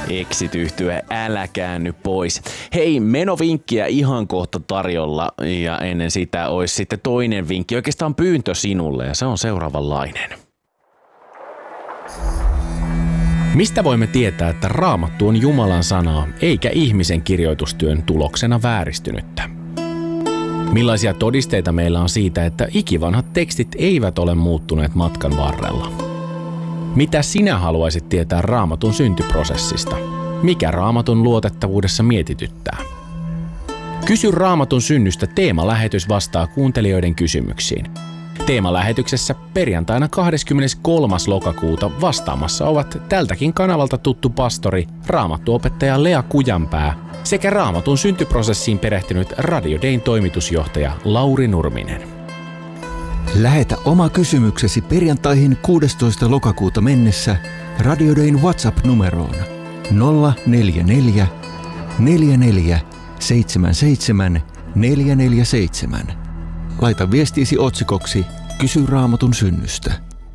Exit-yhtye, älä käänny pois. Hei, menovinkkiä ihan kohta tarjolla ja ennen sitä olisi sitten toinen vinkki, oikeastaan pyyntö sinulle ja se on seuraavanlainen. Mistä voimme tietää, että Raamattu on Jumalan sanaa eikä ihmisen kirjoitustyön tuloksena vääristynyttä? Millaisia todisteita meillä on siitä, että ikivanhat tekstit eivät ole muuttuneet matkan varrella? Mitä sinä haluaisit tietää Raamatun syntyprosessista? Mikä Raamatun luotettavuudessa mietityttää? Kysy Raamatun synnystä teemalähetys vastaa kuuntelijoiden kysymyksiin. Teemalähetyksessä perjantaina 23. lokakuuta vastaamassa ovat tältäkin kanavalta tuttu pastori, raamattuopettaja Lea Kujanpää sekä Raamatun syntyprosessiin perehtynyt Radio Dayn toimitusjohtaja Lauri Nurminen. Lähetä oma kysymyksesi perjantaihin 16. lokakuuta mennessä Radio Dayn WhatsApp-numeroon 044 44 77 447. Laita viestiisi otsikoksi Kysy Raamatun synnystä.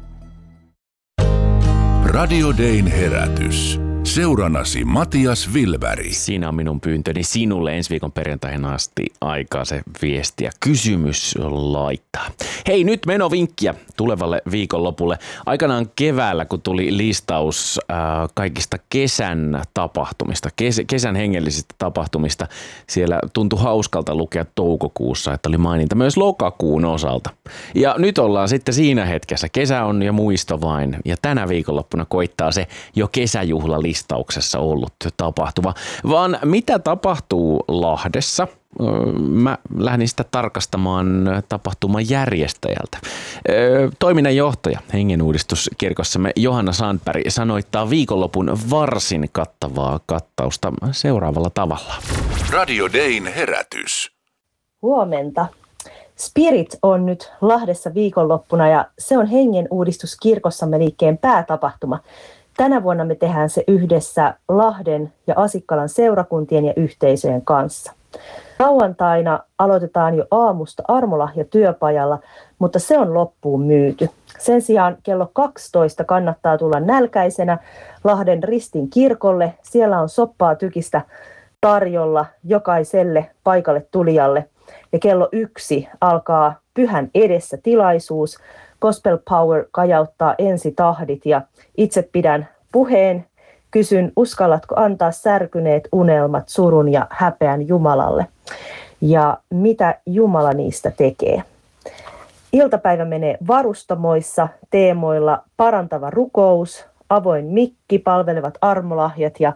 Radio Dayn herätys. Seurannasi Matias Vilberg. Siinä on minun pyyntöni sinulle ensi viikon perjantaihin asti aikaa se viesti ja kysymys laittaa. Hei, nyt menovinkkiä tulevalle viikonlopulle. Aikanaan keväällä, kun tuli listaus kaikista kesän tapahtumista, kesän hengellisistä tapahtumista, siellä tuntui hauskalta lukea toukokuussa, että oli maininta myös lokakuun osalta. Ja nyt ollaan sitten siinä hetkessä. Kesä on jo muisto vain ja tänä viikonloppuna koittaa se jo kesäjuhlalistauksessa ollut tapahtuma. Vaan mitä tapahtuu Lahdessa? Mä lähdin sitä tarkastamaan tapahtuman järjestäjältä. Toiminnanjohtaja Hengenuudistuskirkossamme Johanna Sandberg sanoittaa viikonlopun varsin kattavaa kattausta seuraavalla tavalla. Radio Dayn herätys. Huomenta. Spirit on nyt Lahdessa viikonloppuna ja se on Hengenuudistuskirkossamme liikkeen päätapahtuma. Tänä vuonna me tehdään se yhdessä Lahden ja Asikkalan seurakuntien ja yhteisöjen kanssa. Lauantaina aloitetaan jo aamusta armolahjatyöpajalla, mutta se on loppuun myyty. Sen sijaan kello 12 kannattaa tulla nälkäisenä Lahden Ristin kirkolle. Siellä on soppaa tykistä tarjolla jokaiselle paikalle tulijalle. Ja kello 1 alkaa pyhän edessä tilaisuus. Gospel Power kajauttaa ensitahdit ja itse pidän puheen. Kysyn, uskallatko antaa särkyneet unelmat, surun ja häpeän Jumalalle? Ja mitä Jumala niistä tekee? Iltapäivä menee varustamoissa teemoilla parantava rukous, avoin mikki, palvelevat armolahjat ja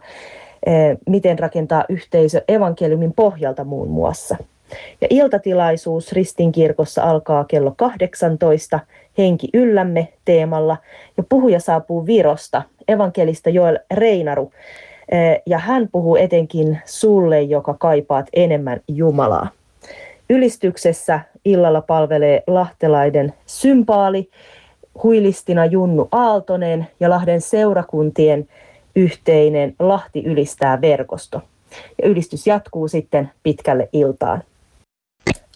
miten rakentaa yhteisö evankeliumin pohjalta muun muassa. Ja iltatilaisuus Ristinkirkossa alkaa kello 18 Henki yllämme teemalla ja puhuja saapuu Virosta, evankelista Joel Reinaru. Ja hän puhuu etenkin sulle, joka kaipaat enemmän Jumalaa. Ylistyksessä illalla palvelee lahtelaiden sympaali, huilistina Junnu Aaltonen ja Lahden seurakuntien yhteinen Lahti ylistää verkosto. Ja ylistys jatkuu sitten pitkälle iltaan.